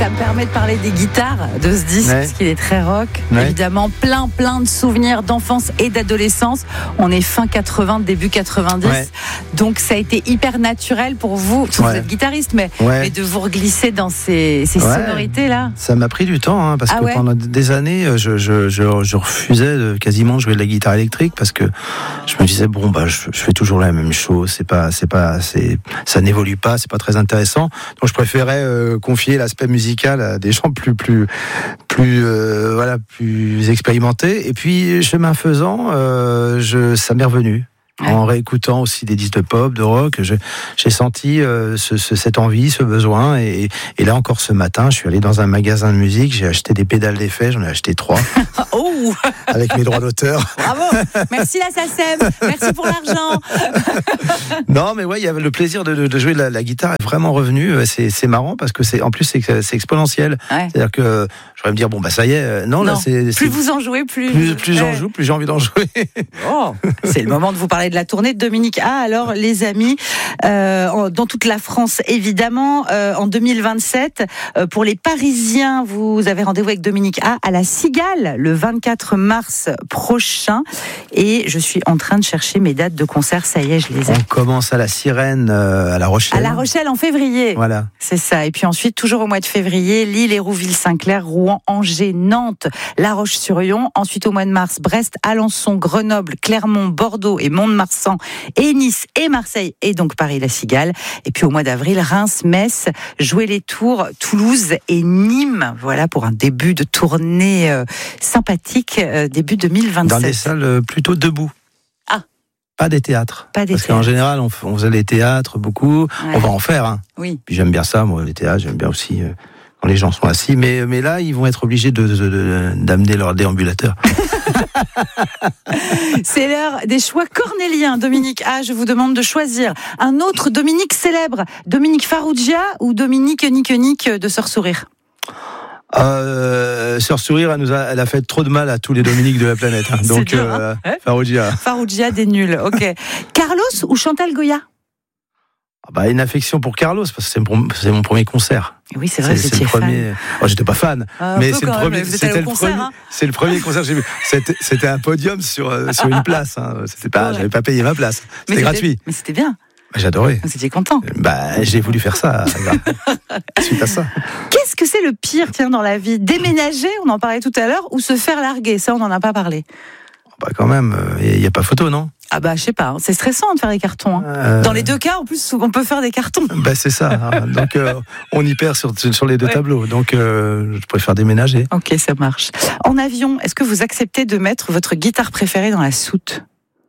Ça me permet de parler des guitares de ce disque, parce qu'il est très rock. Évidemment, plein de souvenirs d'enfance et d'adolescence. On est fin 80, début 90. Donc ça a été hyper naturel pour vous. Vous êtes guitariste, mais de vous reglisser dans ces sonorités-là. Ça m'a pris du temps, parce que pendant des années, je refusais quasiment de jouer de la guitare électrique, parce que je me disais, je fais toujours la même chose, ça n'évolue pas, c'est pas très intéressant. Donc je préférais confier l'aspect musical à des gens plus expérimentés. Et puis chemin faisant, ça m'est revenu. En réécoutant aussi des disques de pop, de rock, j'ai senti cette envie, ce besoin. Et là encore ce matin, je suis allé dans un magasin de musique, j'ai acheté des pédales d'effet, j'en ai acheté 3. Avec mes droits d'auteur. Bravo, merci la SACEM, merci pour l'argent. Non, mais il y avait le plaisir de jouer la guitare est vraiment revenu. C'est marrant parce que c'est exponentiel. C'est-à-dire que je vais me dire ça y est. Non. Là, plus vous en jouez, plus j'en joue, plus j'ai envie d'en jouer. C'est le moment de vous parler de la tournée de Dominique A. Alors les amis, dans toute la France évidemment, en 2027, pour les Parisiens, vous avez rendez-vous avec Dominique A à la Cigale le 24 mars prochain. Et je suis en train de chercher mes dates de concert. Ça y est, je les ai. On commence à la Sirène, à La Rochelle. À La Rochelle en février. Voilà. C'est ça. Et puis ensuite, toujours au mois de février, Lille, Hérouville, Saint-Clair, Rouen, Angers, Nantes, La Roche-sur-Yon. Ensuite, au mois de mars, Brest, Alençon, Grenoble, Clermont, Bordeaux et Mont-de-Marsan, et Nice et Marseille, et donc Paris, la Cigale. Et puis au mois d'avril, Reims, Metz, Jouer-les-Tours, Toulouse et Nîmes. Voilà pour un début de tournée sympathique, début 2027. Dans des salles plutôt debout. Pas des théâtres. Parce qu'en général, on faisait les théâtres beaucoup. On va en faire. Oui. Puis j'aime bien ça, moi, les théâtres. J'aime bien aussi quand les gens sont assis. Mais là, ils vont être obligés d'amener leur déambulateur. C'est l'heure des choix cornéliens. Dominique A, je vous demande de choisir un autre Dominique célèbre. Dominique Farrugia ou Dominique Nique de Sœur Sourire? Sœur Sourire, elle a fait trop de mal à tous les Dominiques de la planète. Donc, dur, Farrugia. Farrugia des nuls, ok. Carlos ou Chantal Goya? Une affection pour Carlos, parce que c'est mon premier concert. Oui, c'est vrai, c'est le premier. J'étais pas fan, mais c'est le premier. C'est le premier concert que j'ai vu. C'était un podium sur une place. J'avais pas payé ma place. C'était gratuit. Mais c'était bien. J'adorais. Vous étiez content. J'ai voulu faire ça. Suite à ça. Qu'est-ce que c'est le pire, dans la vie? Déménager, on en parlait tout à l'heure, ou se faire larguer? Ça, on n'en a pas parlé. Quand même, il n'y a pas photo, non? Je sais pas, c'est stressant de faire des cartons. Dans les deux cas, en plus, on peut faire des cartons. C'est ça. Donc, on y perd sur les deux tableaux. Donc, je préfère déménager. Ok, ça marche. En avion, est-ce que vous acceptez de mettre votre guitare préférée dans la soute?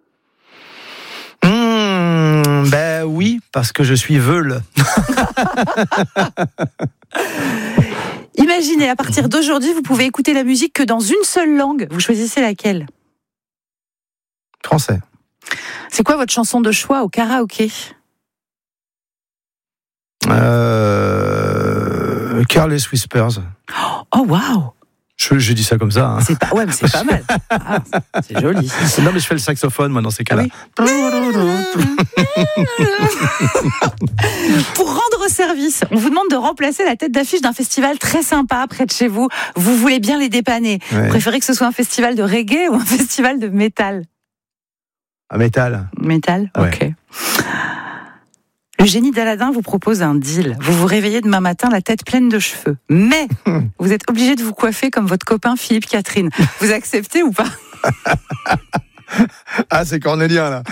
Oui, parce que je suis veule. Imaginez, à partir d'aujourd'hui, vous pouvez écouter la musique que dans une seule langue. Vous choisissez laquelle? Français. C'est quoi votre chanson de choix au karaoké? Careless Whispers. Oh, waouh! Je dis ça comme ça. C'est pas, mais c'est pas mal. C'est joli. Non, mais je fais le saxophone, moi, dans ces cas-là. Pour rendre service, on vous demande de remplacer la tête d'affiche d'un festival très sympa près de chez vous. Vous voulez bien les dépanner. Vous préférez que ce soit un festival de reggae ou un festival de métal? Métal. Métal, ok. Le génie d'Aladin vous propose un deal. Vous vous réveillez demain matin la tête pleine de cheveux. Mais vous êtes obligé de vous coiffer comme votre copain Philippe Catherine. Vous acceptez ou pas? C'est cornélien, là.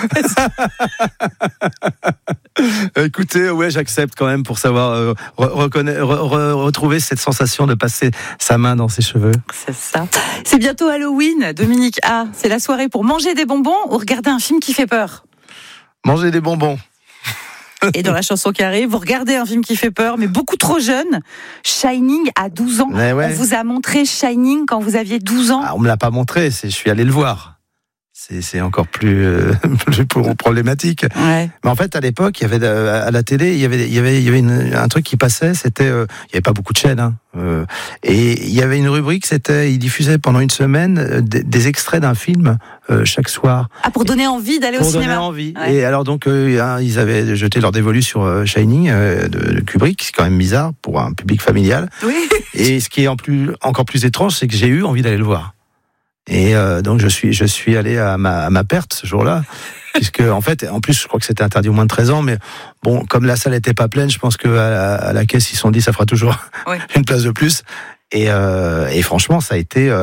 Écoutez, j'accepte quand même pour savoir retrouver cette sensation de passer sa main dans ses cheveux. C'est ça. C'est bientôt Halloween, Dominique A. C'est la soirée pour manger des bonbons ou regarder un film qui fait peur? Manger des bonbons. Et dans la chanson qui arrive, vous regardez un film qui fait peur, mais beaucoup trop jeune. Shining à 12 ans. On vous a montré Shining quand vous aviez 12 ans. On me l'a pas montré, je suis allé le voir. c'est encore plus problématique. Ouais. Mais en fait, à l'époque, il y avait à la télé, il y avait un truc qui passait. C'était, il y avait pas beaucoup de chaînes, hein, et il y avait une rubrique. C'était, ils diffusaient pendant une semaine des extraits d'un film chaque soir. Ah, pour donner envie d'aller au cinéma. Pour donner envie. Ouais. Et alors donc, ils avaient jeté leur dévolu sur Shining de Kubrick. C'est quand même bizarre pour un public familial. Oui. Et ce qui est encore plus étrange, c'est que j'ai eu envie d'aller le voir. Et donc je suis allé à ma perte ce jour-là, puisque en fait, en plus je crois que c'était interdit aux moins de 13 ans, mais bon, comme la salle était pas pleine, je pense que à la caisse ils se sont dit ça fera toujours une place de plus. Et franchement, ça a été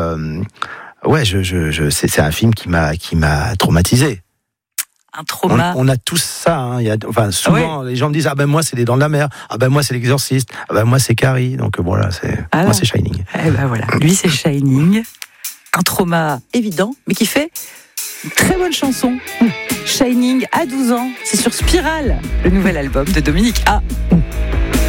c'est un film qui m'a traumatisé. Un trauma. On a tous ça. Hein. Souvent, les gens me disent ah ben moi c'est Les Dents de la Mer, ah ben moi c'est L'Exorciste, ah ben moi c'est Carrie. Donc voilà, moi c'est Shining. Eh ben voilà, lui c'est Shining. Un trauma évident, mais qui fait une très bonne chanson. Shining à 12 ans, c'est sur Spirale, le nouvel album de Dominique A.